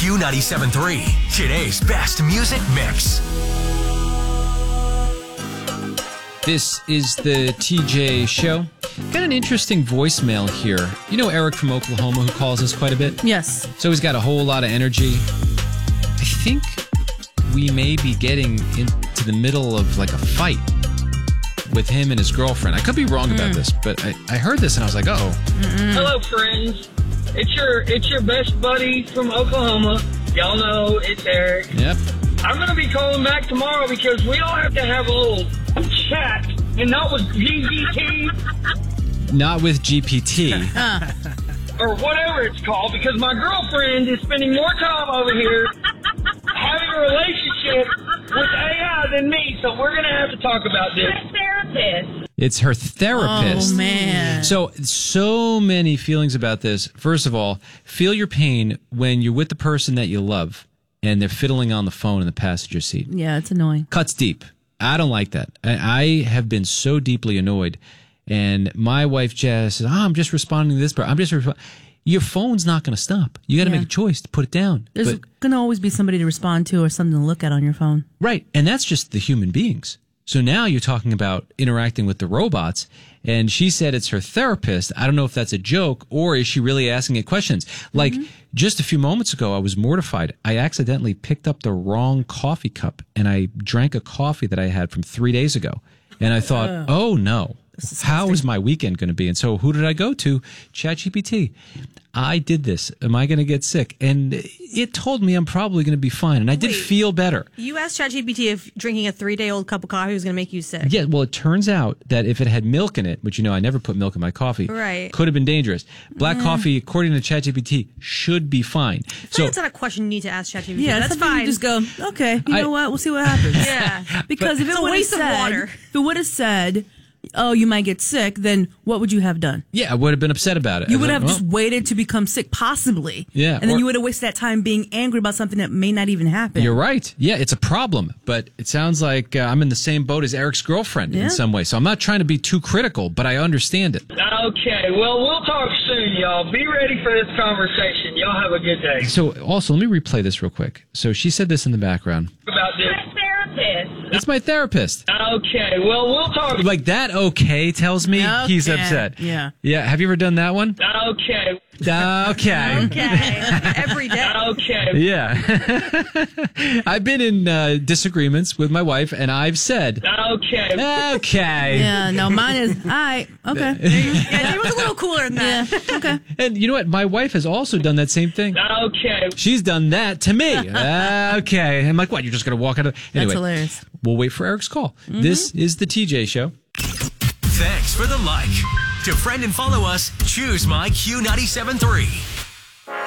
Q97.3, today's best music mix. This is the TJ Show. Got an interesting voicemail here. You know Eric from Oklahoma who calls us quite a bit? Yes. So he's got a whole lot of energy. I think we may be getting into the middle of like a fight with him and his girlfriend. I could be wrong about this, but I heard this and I was like, uh-oh. Hello, friends. It's your best buddy from Oklahoma. Y'all know it's Eric. Yep. I'm going to be calling back tomorrow because we all have to have a little chat, and not with GPT. Not with GPT. Or whatever it's called, because my girlfriend is spending more time over here having a relationship with AI than me, so we're going to have to talk about this. Therapist. It's her therapist. Oh, man. So many feelings about this. First of all, feel your pain when you're with the person that you love and they're fiddling on the phone in the passenger seat. Yeah, it's annoying. Cuts deep. I don't like that. I have been so deeply annoyed. And my wife Jess says, I'm just responding to this. Your phone's not going to stop. You got to make a choice to put it down. There's going to always be somebody to respond to or something to look at on your phone. Right. And that's just the human beings. So now you're talking about interacting with the robots, and she said it's her therapist. I don't know if that's a joke or is she really asking it questions? Like just a few moments ago, I was mortified. I accidentally picked up the wrong coffee cup and I drank a coffee that I had from 3 days ago. And I thought, oh no, how is my weekend going to be? And so who did I go to? ChatGPT. I did this. Am I going to get sick? And it told me I'm probably going to be fine. And I did feel better. You asked ChatGPT if drinking a 3-day-old cup of coffee was going to make you sick. Yeah, well, it turns out that if it had milk in it, which I never put milk in my coffee, could have been dangerous. Black coffee, according to ChatGPT, should be fine. So that's not a question you need to ask ChatGPT. Yeah, that's fine. You just go, okay, you know what? We'll see what happens. Yeah. Because if it would have said, oh, you might get sick, then what would you have done? Yeah, I would have been upset about it. You would have just waited to become sick, possibly. Yeah. And then you would have wasted that time being angry about something that may not even happen. You're right. Yeah, it's a problem. But it sounds like I'm in the same boat as Eric's girlfriend in some way. So I'm not trying to be too critical, but I understand it. Okay, well, we'll talk soon, y'all. Be ready for this conversation. Y'all have a good day. So also, let me replay this real quick. So she said this in the background. About this. Therapist. It's my therapist. Okay, well, we'll talk. Like that okay tells me he's upset. Yeah. Yeah, have you ever done that one? Okay. Okay. Every day. Okay. Yeah. I've been in disagreements with my wife, and I've said, Okay. Yeah, no, mine is, all right, okay. Yeah, it was a little cooler than that. Yeah, okay. And you know what? My wife has also done that same thing. Okay. She's done that to me. Okay. I'm like, what? You're just going to walk out of... Anyway, That's hilarious. We'll wait for Eric's call. This is the TJ Show. Thanks for the like. To friend and follow us, choose My Q97.3.